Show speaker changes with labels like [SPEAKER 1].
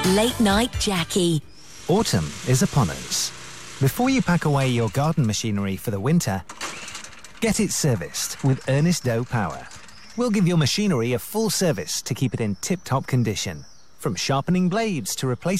[SPEAKER 1] Late Night Jackie.
[SPEAKER 2] Autumn is upon us. Before you pack away your garden machinery for the winter, get it serviced with Ernest Doe Power. We'll give your machinery a full service to keep it in tip-top condition. From sharpening blades to replacing